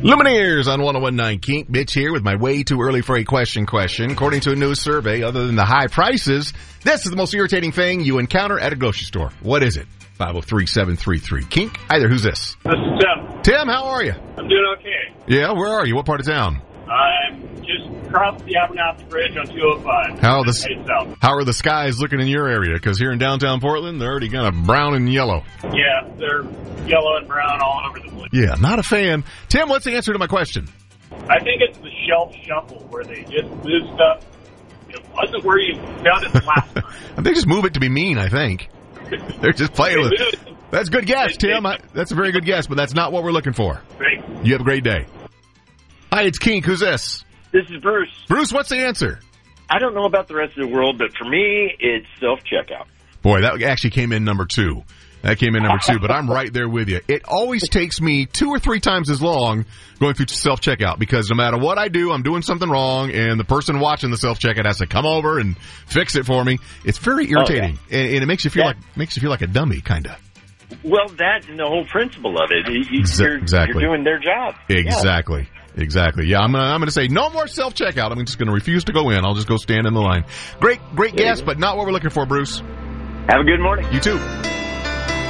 Lumineers on 101.9 Kink. Bitch here with my way too early for a question. According to a new survey, other than the high prices, this is the most irritating thing you encounter at a grocery store. What is it? 503-733 Kink. Either who's this? This is Tim. Tim, how are you? I'm doing okay. Yeah, where are you? What part of town? I'm just across the Abernathy Bridge on 205. How are the skies looking in your area? Because here in downtown Portland, they're already kind of brown and yellow. Yeah, they're yellow and brown all over the place. Yeah, not a fan. Tim, what's the answer to my question? I think it's the shelf shuffle where they just move stuff. It wasn't where you found it last time. They just move it to be mean, I think. They're just playing with it. That's a good guess, Tim. That's a very good guess, but that's not what we're looking for. Great. You have a great day. Hi, it's Kink. Who's this? This is Bruce. Bruce, what's the answer? I don't know about the rest of the world, but for me, it's self-checkout. Boy, that actually came in number two. But I'm right there with you. It always takes me 2 or 3 times as long going through self-checkout because no matter what I do, I'm doing something wrong, and the person watching the self-checkout has to come over and fix it for me. It's very irritating, and it makes you feel like a dummy, kind of. Well, that's the whole principle of it. You're doing their job. Exactly. Yeah. Exactly. Yeah, I'm gonna say no more self-checkout. I'm just gonna refuse to go in. I'll just go stand in the line. Great guess, but not what we're looking for, Bruce. Have a good morning. You too.